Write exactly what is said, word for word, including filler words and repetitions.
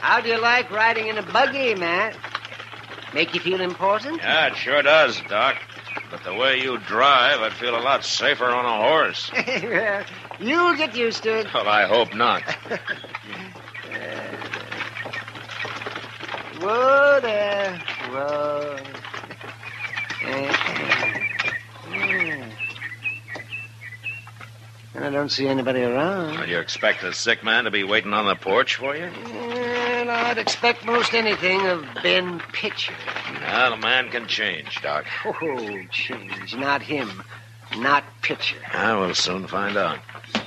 How do you like riding in a buggy, Matt? Make you feel important? Yeah, it sure does, Doc. But the way you drive, I'd feel a lot safer on a horse. Well, you'll get used to it. Well, I hope not. Whoa there. Whoa. And I don't see anybody around. Well, you expect a sick man to be waiting on the porch for you? Well, I'd expect most anything of Ben Pitcher. Well, the man can change, Doc. Oh, change. Not him. Not Pitcher. I will soon find out.